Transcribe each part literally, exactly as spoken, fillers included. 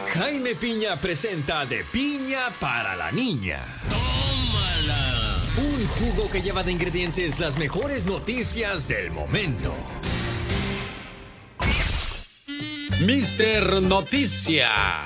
Jaime Piña presenta De Piña para la Niña. ¡Tómala! Un jugo que lleva de ingredientes las mejores noticias del momento. Mister Noticia.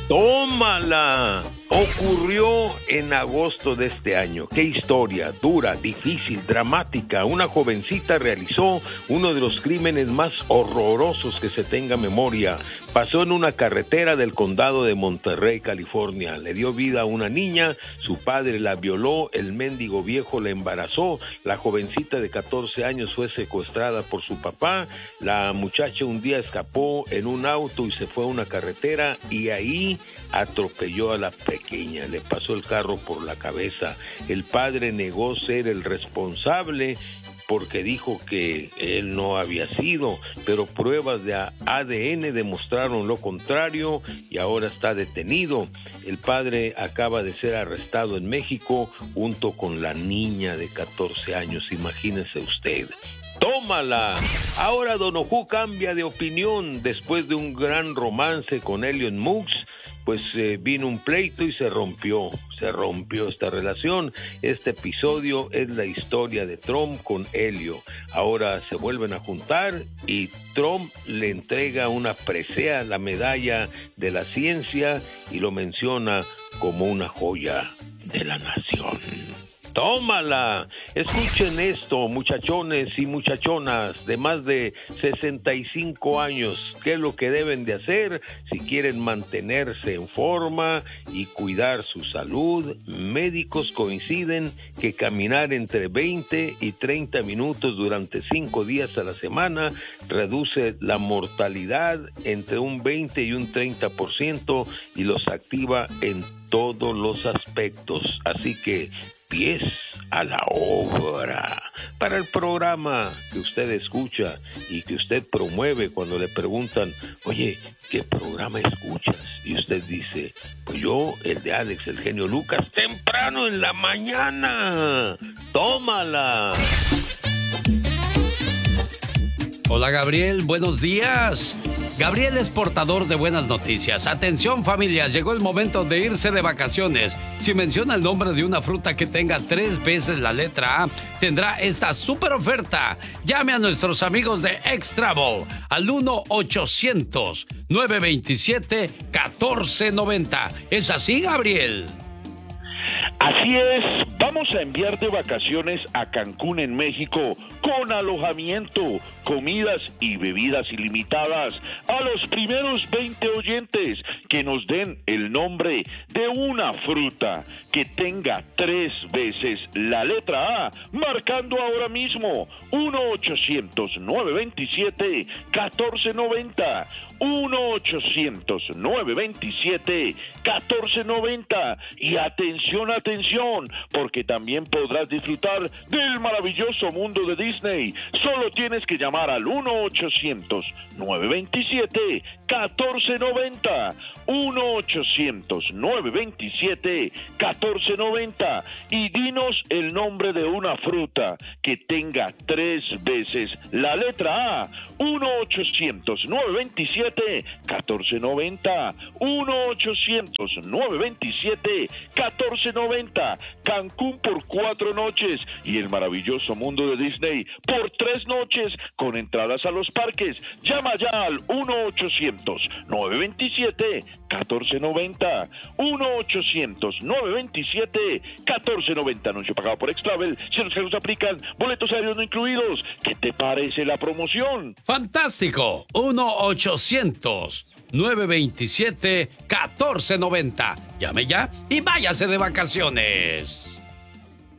¡Tómala! Ocurrió en agosto de este año. ¡Qué historia! Dura, difícil, dramática. Una jovencita realizó uno de los crímenes más horrorosos que se tenga memoria. Pasó en una carretera del condado de Monterrey, California. Le dio vida a una niña, su padre la violó, el mendigo viejo la embarazó. La jovencita de catorce años fue secuestrada por su papá. La muchacha un día escapó en un auto y se fue a una carretera y ahí atropelló a la pequeña, le pasó el carro por la cabeza. El padre negó ser el responsable porque dijo que él no había sido, pero pruebas de A D N demostraron lo contrario y ahora está detenido. El padre acaba de ser arrestado en México junto con la niña de catorce años, imagínese usted. ¡Tómala! Ahora Don Ojú cambia de opinión después de un gran romance con Elon Musk. Pues eh, vino un pleito y se rompió, se rompió esta relación. Este episodio es la historia de Trump con Helio. Ahora se vuelven a juntar y Trump le entrega una presea, la medalla de la ciencia, y lo menciona como una joya de la nación. ¡Tómala! Escuchen esto, muchachones y muchachonas de más de sesenta y cinco años. ¿Qué es lo que deben de hacer si quieren mantenerse en forma y cuidar su salud? Médicos coinciden que caminar entre veinte y treinta minutos durante cinco días a la semana reduce la mortalidad entre un veinte y un treinta por ciento y los activa en todos los aspectos. Así que pies a la obra. Para el programa que usted escucha y que usted promueve cuando le preguntan, oye, ¿qué programa escuchas? Y usted dice, pues yo, el de Alex, el genio Lucas, temprano en la mañana. ¡Tómala! Hola Gabriel, buenos días. Gabriel es portador de buenas noticias. Atención familias, llegó el momento de irse de vacaciones. Si menciona el nombre de una fruta que tenga tres veces la letra A, tendrá esta super oferta. Llame a nuestros amigos de Extrabol al uno ochocientos, nueve veintisiete, catorce noventa. ¿Es así, Gabriel? Así es, vamos a enviar de vacaciones a Cancún en México con alojamiento, comidas y bebidas ilimitadas a los primeros veinte oyentes que nos den el nombre de una fruta que tenga tres veces la letra A, marcando ahora mismo uno ochocientos, nueve veintisiete, catorce noventa. uno ochocientos, nueve veintisiete, catorce noventa. Y atención, atención, porque también podrás disfrutar del maravilloso mundo de Disney. Solo tienes que llamar al uno ochocientos, nueve veintisiete, catorce noventa. uno ochocientos, nueve veintisiete, catorce noventa. Y dinos el nombre de una fruta que tenga tres veces la letra A. uno ochocientos, nueve veintisiete, catorce noventa. uno ochocientos, nueve veintisiete, catorce noventa. Cancún por cuatro noches y el maravilloso mundo de Disney por tres noches con entradas a los parques. Llama ya al uno ochocientos, nueve veintisiete, catorce noventa. uno ochocientos, nueve veintisiete, catorce noventa. Anuncio pagado por Extravel. Si los cargos aplican, boletos aéreos no incluidos. ¿Qué te parece la promoción? ¡Fantástico! uno ochocientos, nueve veintisiete, catorce noventa. Llame ya y váyase de vacaciones.